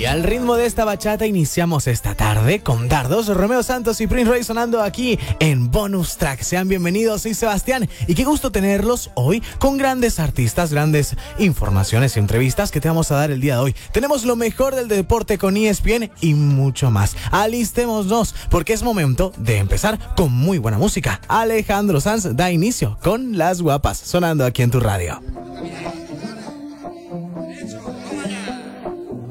al ritmo de esta bachata iniciamos esta tarde con Dardos, Romeo Santos y Prince Royce sonando aquí en Bonus Track. Sean bienvenidos, soy Sebastián y qué gusto tenerlos hoy con grandes artistas, grandes informaciones y entrevistas que te vamos a dar el día de hoy. Tenemos lo mejor del deporte con ESPN y mucho más. Alistémonos porque es momento de empezar con muy buena música. Alejandro Sanz da inicio con Las Guapas sonando aquí en tu radio.